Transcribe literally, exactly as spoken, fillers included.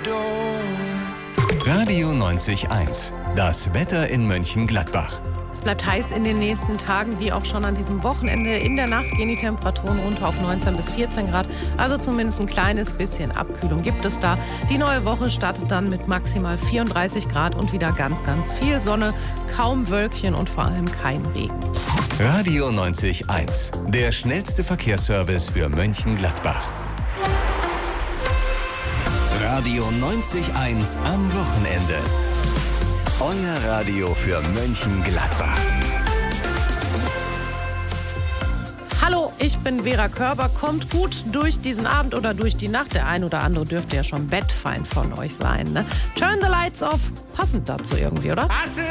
Radio neunzig Komma eins. Das Wetter in Mönchengladbach. Es bleibt heiß in den nächsten Tagen, wie auch schon an diesem Wochenende. In der Nacht gehen die Temperaturen runter auf neunzehn bis vierzehn Grad. Also zumindest ein kleines bisschen Abkühlung gibt es da. Die neue Woche startet dann mit maximal vierunddreißig Grad und wieder ganz, ganz viel Sonne. Kaum Wölkchen und vor allem kein Regen. Radio neunzig Komma eins. Der schnellste Verkehrsservice für Mönchengladbach. Radio neunzig Komma eins am Wochenende. Euer Radio für Mönchengladbach. Hallo, ich bin Vera Körber. Kommt gut durch diesen Abend oder durch die Nacht. Der ein oder andere dürfte ja schon bettfein von euch sein. Ne? Turn the lights off. Passend dazu irgendwie, oder?